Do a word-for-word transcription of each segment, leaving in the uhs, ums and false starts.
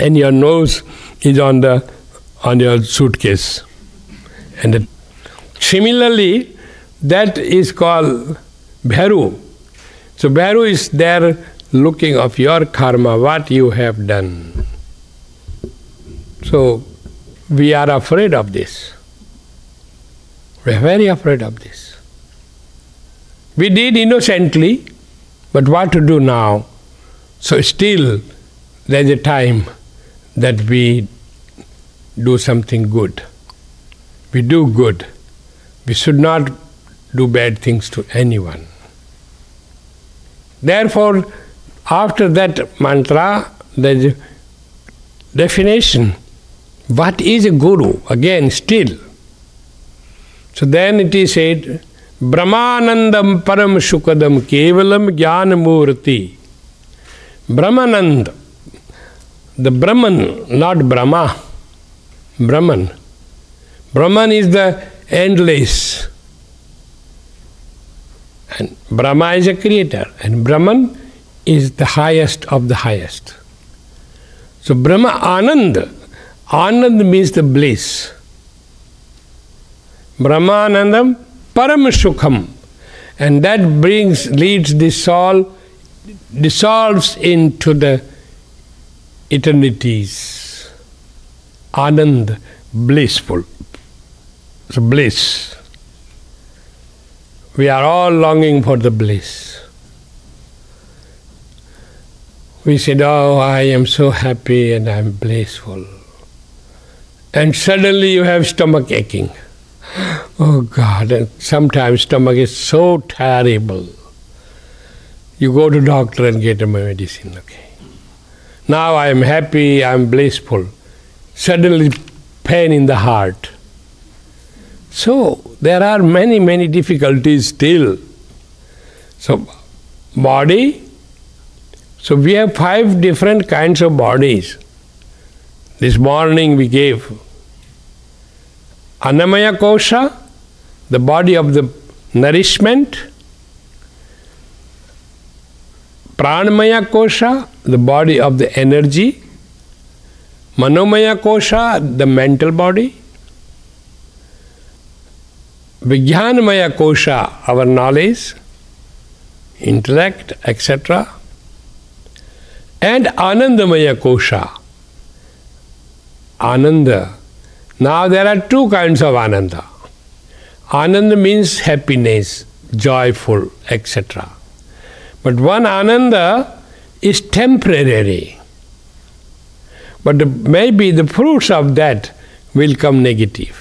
and your nose is on the on your suitcase. And the, similarly, that is called Bhairu. So Bhairu is there looking of your karma, what you have done. So we are afraid of this. We are very afraid of this. We did innocently, but what to do now? So still there is a time that we do something good. We do good. We should not do bad things to anyone. Therefore, after that mantra, there is a definition. What is a guru? Again, still. So then it is said, Brahmanandam param shukadam kevalam jnanamurti. Brahmanand, the Brahman, not Brahma, Brahman. Brahman is the endless. And Brahma is a creator. And Brahman is the highest of the highest. So Brahma Anand, Anand means the bliss. Brahmanandam param sukham. And that brings, leads the soul, dissolves into the eternities. Anand, blissful. So bliss. We are all longing for the bliss. We said, oh, I am so happy and I am blissful. And suddenly you have stomach aching. Oh God, and sometimes stomach is so terrible. You go to doctor and get a medicine, okay. Now I am happy, I am blissful. Suddenly pain in the heart. So there are many, many difficulties still. So body, so we have five different kinds of bodies. This morning we gave Annamaya Kosha, the body of the nourishment. Pranamaya Kosha, the body of the energy. Manomaya Kosha, the mental body. Vijnanamaya Kosha, our knowledge, intellect, et cetera. And Anandamaya Kosha, Ananda. Now there are two kinds of Ananda. Ananda means happiness, joyful, et cetera. But one Ananda is temporary. But the, maybe the fruits of that will come negative.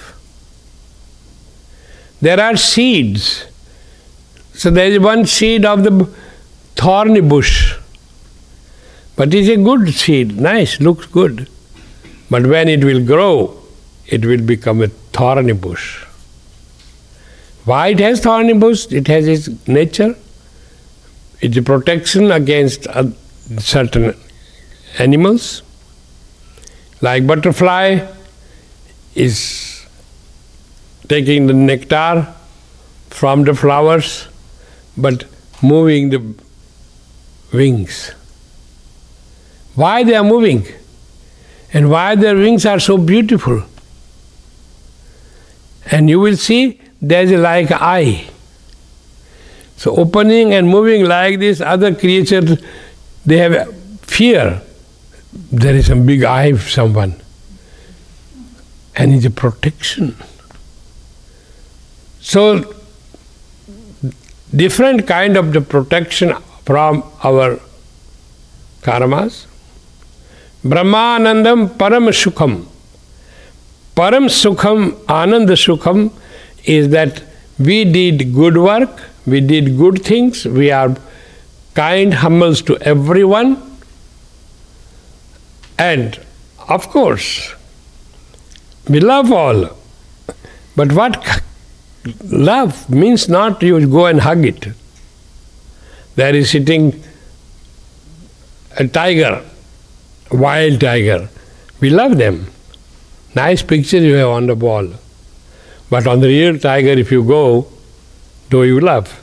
There are seeds. So there is one seed of the thorny bush. But it's a good seed, nice, looks good. But when it will grow, it will become a thorny bush. Why it has thorny bush? It has its nature. It's a protection against certain animals. Like butterfly is taking the nectar from the flowers, but moving the wings. Why they are moving? And why their wings are so beautiful? And you will see there is like an eye. So opening and moving like this, other creatures, they have fear. There is some big eye of someone. And it's a protection. So, different kind of the protection from our karmas. Brahmanandam param sukham. Param sukham, ananda sukham is that we did good work, we did good things, we are kind, humble to everyone. And, of course, we love all. But what love means not you go and hug it. There is sitting a tiger, a wild tiger. We love them. Nice pictures you have on the wall. But on the real tiger, if you go, do you love?